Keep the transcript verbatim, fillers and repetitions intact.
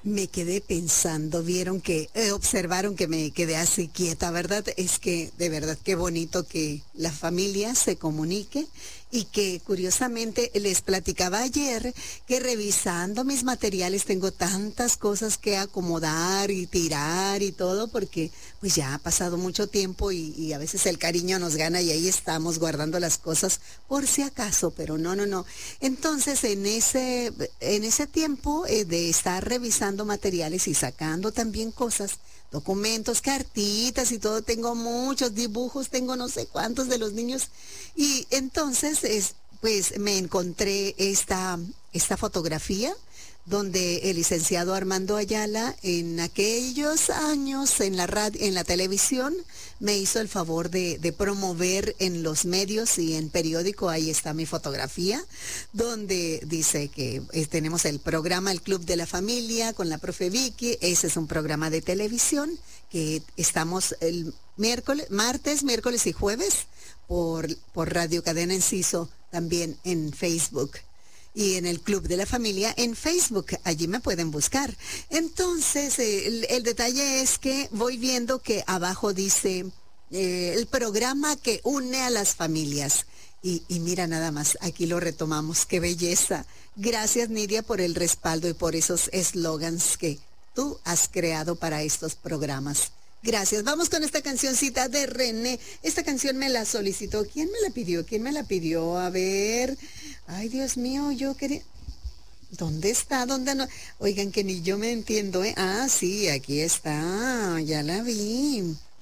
Me quedé pensando, vieron que, eh, observaron que me quedé así quieta, ¿verdad? Es que de verdad qué bonito que la familia se comunique y que curiosamente les platicaba ayer que revisando mis materiales tengo tantas cosas que acomodar y tirar y todo porque pues ya ha pasado mucho tiempo y, y a veces el cariño nos gana y ahí estamos guardando las cosas por si acaso, pero no, no, no. Entonces en ese, en ese tiempo eh, de estar revisando materiales y sacando también cosas, documentos, cartitas y todo, tengo muchos dibujos, tengo no sé cuántos de los niños. Y entonces, es, pues me encontré esta, esta fotografía donde el licenciado Armando Ayala en aquellos años en la radio, en la televisión, me hizo el favor de, de promover en los medios y en periódico, ahí está mi fotografía, donde dice que eh, tenemos el programa El Club de la Familia con la profe Vicky, ese es un programa de televisión que estamos el miércoles, martes, miércoles y jueves por, por Radio Cadena Enciso, también en Facebook y en el Club de la Familia en Facebook, allí me pueden buscar. Entonces, eh, el, el detalle es que voy viendo que abajo dice eh, el programa que une a las familias. Y, y mira nada más, aquí lo retomamos, qué belleza. Gracias Nidia por el respaldo y por esos eslogans que tú has creado para estos programas. Gracias. Vamos con esta cancioncita de René. Esta canción me la solicitó. ¿Quién me la pidió? ¿Quién me la pidió? A ver. Ay, Dios mío, yo quería... ¿Dónde está? ¿Dónde no? Oigan, que ni yo me entiendo, ¿eh? Ah, sí, aquí está. Ya la vi.